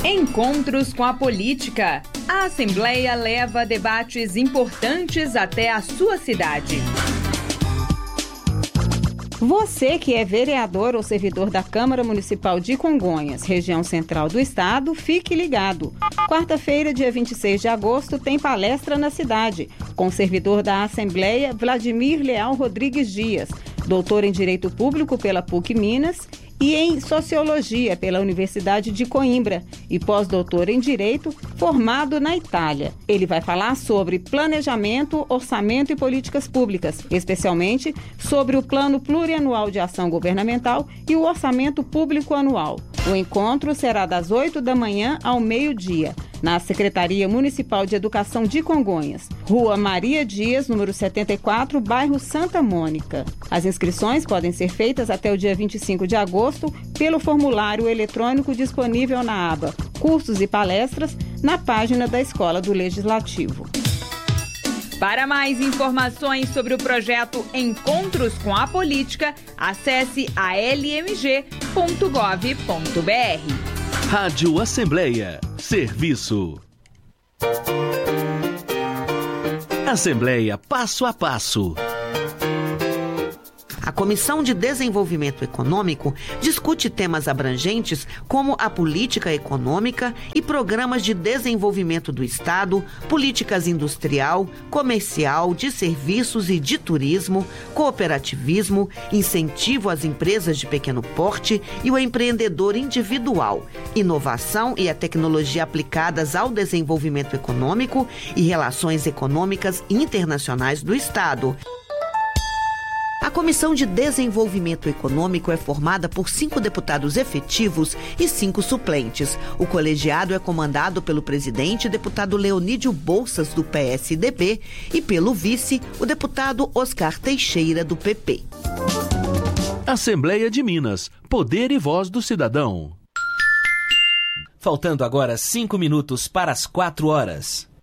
Encontros com a política. A Assembleia leva debates importantes até a sua cidade. Você que é vereador ou servidor da Câmara Municipal de Congonhas, região central do estado, fique ligado. Quarta-feira, dia 26 de agosto, tem palestra na cidade, com o servidor da Assembleia, Vladimir Leal Rodrigues Dias, doutor em Direito Público pela PUC Minas e em Sociologia pela Universidade de Coimbra e pós-doutor em Direito, formado na Itália. Ele vai falar sobre planejamento, orçamento e políticas públicas, especialmente sobre o Plano Plurianual de Ação Governamental e o Orçamento Público Anual. O encontro será das 8 da manhã ao meio-dia, na Secretaria Municipal de Educação de Congonhas, Rua Maria Dias, número 74, bairro Santa Mônica. As inscrições podem ser feitas até o dia 25 de agosto pelo formulário eletrônico disponível na aba Cursos e Palestras, na página da Escola do Legislativo. Para mais informações sobre o projeto Encontros com a Política, acesse almg.gov.br. Rádio Assembleia. Serviço. Assembleia Passo a Passo. A Comissão de Desenvolvimento Econômico discute temas abrangentes como a política econômica e programas de desenvolvimento do Estado, políticas industrial, comercial, de serviços e de turismo, cooperativismo, incentivo às empresas de pequeno porte e o empreendedor individual, inovação e a tecnologia aplicadas ao desenvolvimento econômico e relações econômicas internacionais do Estado. A Comissão de Desenvolvimento Econômico é formada por 5 deputados efetivos e 5 suplentes. O colegiado é comandado pelo presidente, deputado Leonídio Bolsas, do PSDB, e pelo vice, o deputado Oscar Teixeira, do PP. Assembleia de Minas. Poder e voz do cidadão. Faltando agora 5 minutos para as 4 horas.